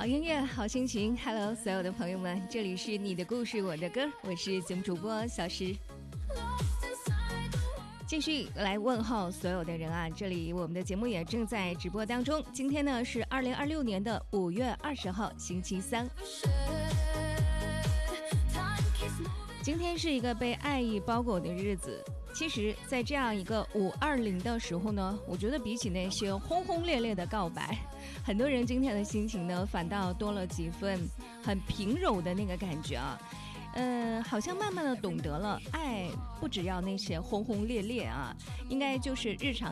好音乐好心情 Hello 所有的朋友们，这里是你的故事我的歌，我是节目主播小石，继续来问候所有的人啊！这里我们的节目也正在直播当中。今天呢是2026年的5月20号星期三，今天是一个被爱意包裹的日子。其实在这样一个520的时候呢，我觉得比起那些轰轰烈烈的告白，很多人今天的心情呢反倒多了几分很平柔的那个感觉啊。好像慢慢的懂得了，爱不只要那些轰轰烈烈啊，应该就是日常